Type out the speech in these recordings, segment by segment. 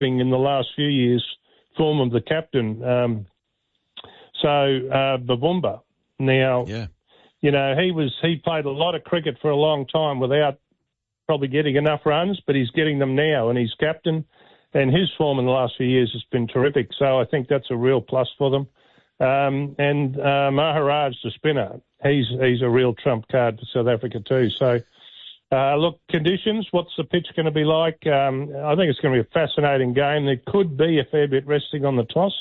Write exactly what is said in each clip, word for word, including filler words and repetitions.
in the last few years, form of the captain. Um, so uh, Bavumba. Now, yeah. you know, he was he played a lot of cricket for a long time without probably getting enough runs, but he's getting them now, and he's captain. And his form in the last few years has been terrific. So I think that's a real plus for them. Um, and uh, Maharaj, the spinner, he's he's a real trump card for South Africa too. So, uh, look, conditions, what's the pitch going to be like? Um, I think it's going to be a fascinating game. There could be a fair bit resting on the toss.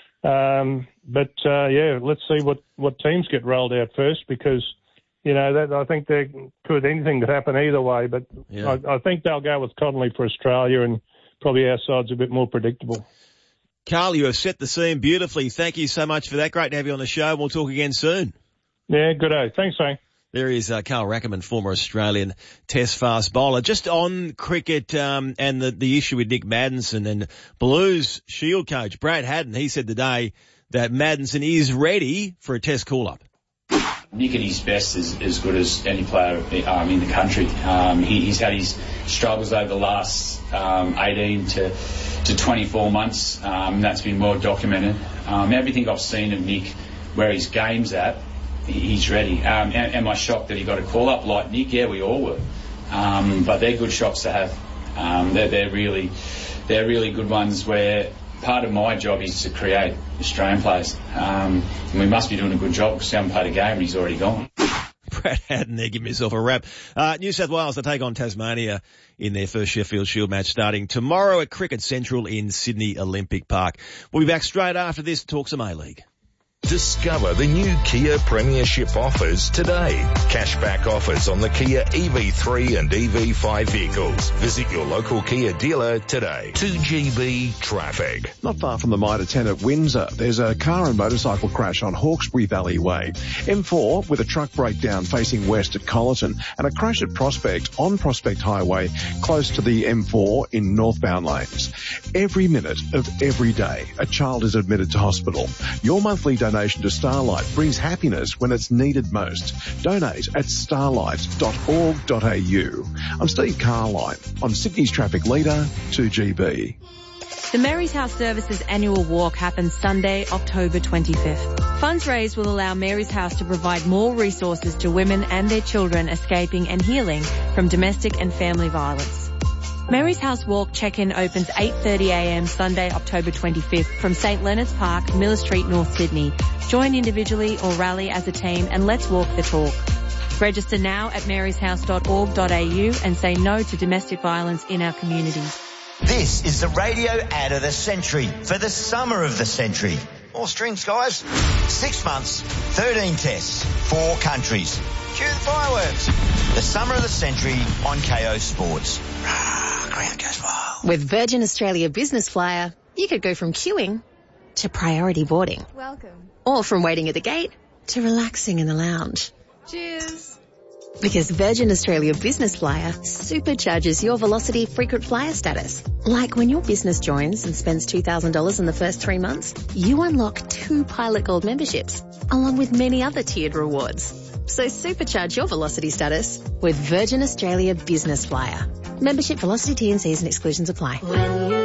Um, but, uh, yeah, let's see what, what teams get rolled out first because, you know, that I think there could anything could happen either way. But yeah. I, I think they'll go with Connolly for Australia and probably our side's a bit more predictable. Carl, you have set the scene beautifully. Thank you so much for that. Great to have you on the show. We'll talk again soon. Yeah, good day. Thanks, Shane. There is uh, Carl Rackerman, former Australian Test fast bowler. Just on cricket um, and the, the issue with Nick Maddinson and Blues Shield coach Brad Haddin, he said today that Maddinson is ready for a Test call-up. Nick at his best is as good as any player um, in the country. Um, he, he's had his struggles over the last um, eighteen to twenty-four months. Um, that's been well documented. Um, everything I've seen of Nick, where his game's at, he's ready. Um, am, am I shocked that he got a call-up like Nick? Yeah, we all were. Um, but they're good shots to have. Um, they're, they're really, they're really good ones where part of my job is to create Australian players. Um, and we must be doing a good job because we haven't played a game and he's already gone. Brad Haddin there, give himself a wrap. Uh, New South Wales, they take on Tasmania in their first Sheffield Shield match starting tomorrow at Cricket Central in Sydney Olympic Park. We'll be back straight after this to talk some A-League. Discover the new Kia Premiership offers today. Cashback offers on the Kia E V three and E V five vehicles. Visit your local Kia dealer today. two G B traffic. Not far from the Mitre ten at Windsor, there's a car and motorcycle crash on Hawkesbury Valley Way. M four with a truck breakdown facing west at Colleton and a crash at Prospect on Prospect Highway close to the M four in northbound lanes. Every minute of every day, a child is admitted to hospital. Your monthly donation to Starlight brings happiness when it's needed most. Donate at starlight dot org dot a u. I'm Steve Carline on Sydney's traffic leader, two G B. The Mary's House Services annual walk happens Sunday, October twenty-fifth. Funds raised will allow Mary's House to provide more resources to women and their children escaping and healing from domestic and family violence. Mary's House Walk check-in opens eight thirty a m Sunday, October twenty-fifth from St Leonard's Park, Miller Street, North Sydney. Join individually or rally as a team and let's walk the talk. Register now at marys house dot org dot a u and say no to domestic violence in our communities. This is the radio ad of the century for the summer of the century. More strings, guys. Six months, thirteen tests, four countries. Cue the fireworks. The summer of the century on K O Sports. Ground goes wild. With Virgin Australia Business Flyer, you could go from queuing to priority boarding. Welcome. Or from waiting at the gate to relaxing in the lounge. Cheers. Because Virgin Australia Business Flyer supercharges your Velocity frequent flyer status. Like when your business joins and spends two thousand dollars in the first three months, you unlock two Pilot Gold memberships, along with many other tiered rewards. So supercharge your Velocity status with Virgin Australia Business Flyer. Membership, Velocity, T and Cs and exclusions apply.